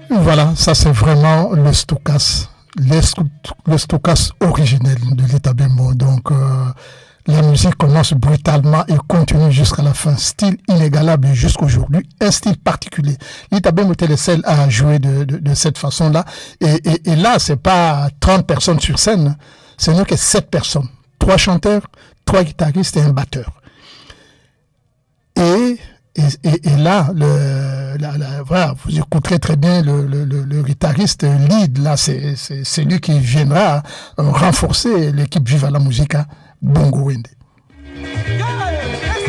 Voilà, ça c'est vraiment le Stokas, le Stokas originel de Lita Bembo. Donc la musique commence brutalement et continue jusqu'à la fin. Style inégalable jusqu'à aujourd'hui, un style particulier. Lita Bembo était le seul à jouer de cette façon-là. Et là, c'est pas 30 personnes sur scène, ce n'est que 7 personnes. 3 chanteurs, 3 guitaristes et un batteur. Et là, voilà, vous écouterez très bien le guitariste lead. Là, c'est lui qui viendra renforcer l'équipe Viva la Musica, Bongo Wende.